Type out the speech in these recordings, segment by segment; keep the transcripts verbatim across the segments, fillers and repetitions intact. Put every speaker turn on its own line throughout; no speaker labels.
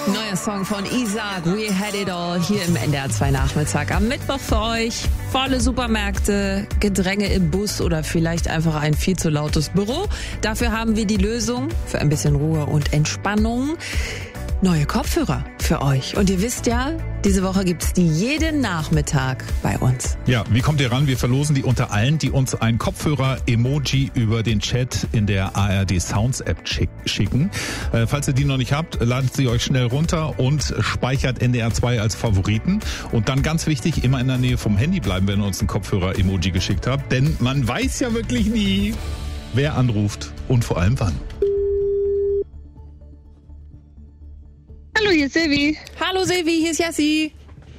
Neuer Song von Isaac, We Had It All, hier im N D R zwei Nachmittag. Am Mittwoch für euch volle Supermärkte, Gedränge im Bus oder vielleicht einfach ein viel zu lautes Büro. Dafür haben wir die Lösung für ein bisschen Ruhe und Entspannung. Neue Kopfhörer für euch. Und ihr wisst ja, diese Woche gibt's die jeden Nachmittag bei uns.
Ja, wie kommt ihr ran? Wir verlosen die unter allen, die uns ein Kopfhörer-Emoji über den Chat in der A R D Sounds App schick, schicken. Äh, falls ihr die noch nicht habt, ladet sie euch schnell runter und speichert N D R zwei als Favoriten. Und dann ganz wichtig, immer in der Nähe vom Handy bleiben, wenn ihr uns ein Kopfhörer-Emoji geschickt habt. Denn man weiß ja wirklich nie, wer anruft und vor allem wann.
Hallo, hier ist Silvi.
Hallo Silvi, hier ist Jessi.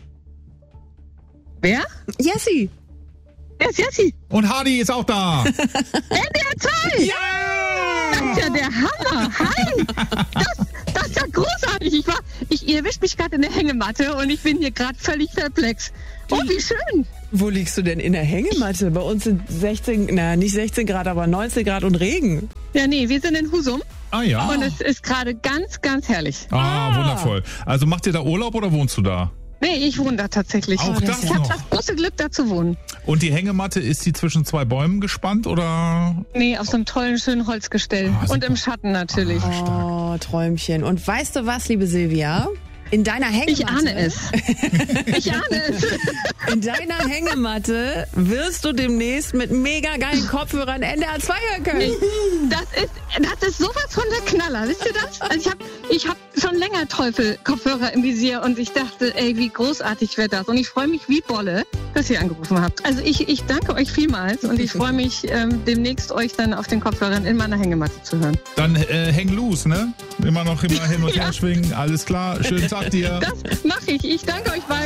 Wer?
Jessi.
Wer ist Jessi?
Und Hardy ist auch da.
N D R zwei!
Ja!
Das ist ja der Hammer. Hi! Das, das ist ja großartig. Ich war, ich, ihr erwischt mich gerade in der Hängematte und ich bin hier gerade völlig perplex. Oh, wie schön.
Wo liegst du denn in der Hängematte? Bei uns sind sechzehn, na nicht sechzehn Grad, aber neunzehn Grad und Regen.
Ja, nee, wir sind in Husum.
Ah ja.
Und es ist gerade ganz, ganz herrlich.
Ah,
Ah.
wundervoll. Also macht ihr da Urlaub oder wohnst du da?
Nee, ich wohne da tatsächlich.
Auch das
ich habe
noch.
das große Glück, da zu wohnen.
Und die Hängematte, ist die zwischen zwei Bäumen gespannt oder?
Nee, auf so einem tollen, schönen Holzgestell.
Ah, super.
Und im Schatten natürlich.
Oh, Träumchen. Und weißt du was, liebe Silvia? In deiner Hängematte.
Ich ahne es. Ich ahne es.
In deiner Hängematte wirst du demnächst mit mega geilen Kopfhörern N D R zwei hören können.
Das ist, das ist sowas von der Knaller, wisst ihr das? Also ich habe ich hab schon länger Teufel-Kopfhörer im Visier und ich dachte, ey, wie großartig wird das. Und ich freue mich wie Bolle, dass ihr angerufen habt. Also ich, ich danke euch vielmals und ich freue mich, ähm, demnächst euch dann auf den Kopfhörern in meiner Hängematte zu hören.
Dann äh, häng loose, ne? Immer noch immer hin und her
Ja.
schwingen. Alles klar. Schönen Tag dir.
Das mache ich. Ich danke euch beiden.